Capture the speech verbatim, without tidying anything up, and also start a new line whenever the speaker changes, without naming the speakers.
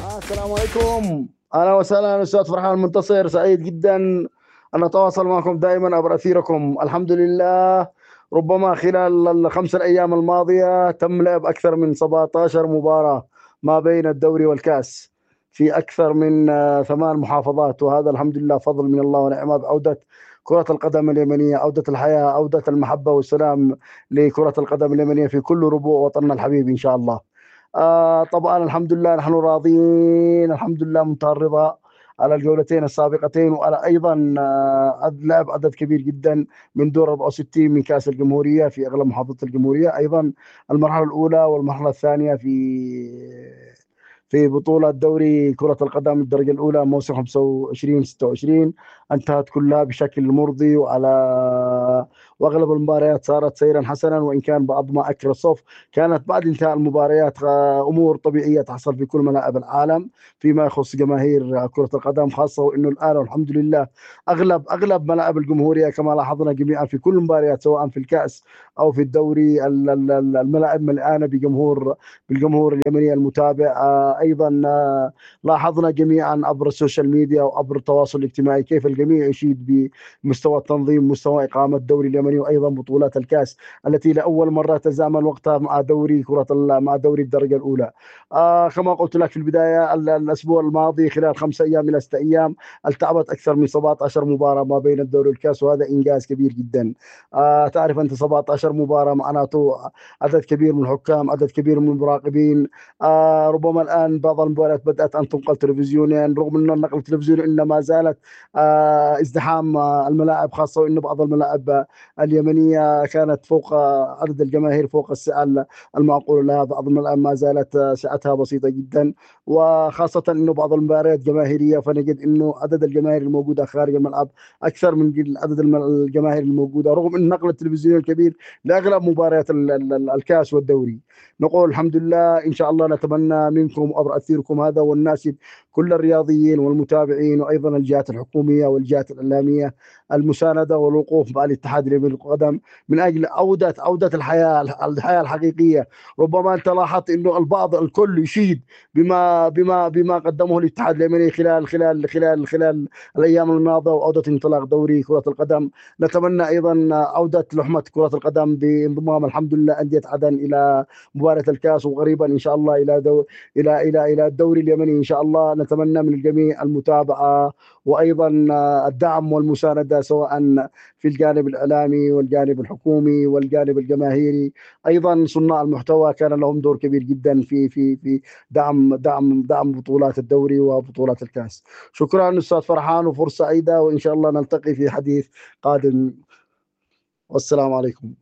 السلام عليكم. اهلا وسهلا استاذ فرحان منتصر، سعيد جدا ان اتواصل معكم دائما عبر اثيركم. الحمد لله، ربما خلال الخمس الايام الماضيه تم لعب اكثر من سبعة عشر مباراه ما بين الدوري والكاس في اكثر من آه، ثمان محافظات، وهذا الحمد لله فضل من الله ونعمه بعوده كرة القدم اليمنية، عودة الحياة، عودة المحبة والسلام لكرة القدم اليمنية في كل ربوع وطننا الحبيب إن شاء الله. آه طبعا الحمد لله نحن راضين، الحمد لله منتهى الرضا على الجولتين السابقتين، وعلى ايضا آه لعب عدد كبير جدا من دور أربعة وستين من كاس الجمهوريه في اغلب محافظات الجمهوريه، ايضا المرحله الاولى والمرحله الثانيه في في بطولة دوري كرة القدم الدرجة الأولى موسم خمسة وعشرين ستة وعشرين انتهت كلها بشكل مرضي، وعلى وأغلب المباريات صارت سيرا حسنا، وإن كان بعض ما أكل الصف كانت بعد انتهاء المباريات آه، أمور طبيعية تحصل في كل ملاعب العالم فيما يخص جماهير كرة القدم، خاصة وإنه الآن والحمد لله أغلب أغلب ملاعب الجمهورية كما لاحظنا جميعا في كل المباريات سواء في الكأس أو في الدوري ال- ال- ال- الملاعب مليانة بجمهور بالجمهور اليمني المتابع. آه، ايضا آه، لاحظنا جميعا عبر السوشيال ميديا وعبر التواصل الاجتماعي كيف الجميع يشيد بمستوى التنظيم، مستوى اقامه الدوري اليمني، وايضا بطولات الكاس التي لاول مره تزامن وقتها مع دوري كره ال- مع دوري الدرجه الاولى. آه كما قلت لك في البدايه، ال- الاسبوع الماضي خلال خمسة ايام الى ست ايام التعبت اكثر من سبعة عشر مباراه ما بين الدوري والكاس، وهذا انجاز كبير جدا. آه تعرف انت سبعة عشر مباراه معناته عدد كبير من الحكام، عدد كبير من المراقبين. آه ربما الآن بعض المباريات بدأت أن تنقل تلفزيونيا، رغم أن النقل التلفزيوني إلا ما زالت آه ازدحام آه الملاعب، خاصة وأن بعض الملاعب آه اليمنية كانت فوق آه عدد الجماهير فوق السعة المعقول لها، بعض الملاعب ما زالت آه سعتها بسيطة جدا، وخاصة أنه بعض المباريات جماهيرية، فنجد أنه عدد الجماهير الموجودة خارج الملعب أكثر من عدد الم- الجماهير الموجودة، رغم أن النقل التلفزيوني الكبير لأغلب مباريات ال- ال- الكاس والدوري. نقول الحمد لله، إن شاء الله نتمنى منكم وعبر أثيركم هذا والناس كل الرياضيين والمتابعين، وأيضا الجهات الحكومية والجهات الإعلامية المساندة والوقوف مع الاتحاد اليمني للقدم من أجل عودة عودة الحياة الحياة الحقيقية. ربما أنت لاحظت أنه البعض الكل يشيد بما بما بما قدمه الاتحاد اليمني خلال خلال خلال خلال الأيام الماضية، وعودة انطلاق دوري كرة القدم. نتمنى أيضا عودة لحمة كرة القدم بانضمام الحمد لله أندية عدن إلى مباراة الكاس، وقريبا ان شاء الله الى دو الى الى الى الدوري اليمني ان شاء الله. نتمنى من الجميع المتابعه، وايضا آه، الدعم والمسانده سواء في الجانب الاعلامي والجانب الحكومي والجانب الجماهيري. ايضا صناع المحتوى كان لهم دور كبير جدا في في في دعم دعم دعم بطولات الدوري وبطولات الكاس. شكرا استاذ فرحان، وفرصه سعيده، وان شاء الله نلتقي في حديث قادم، والسلام عليكم.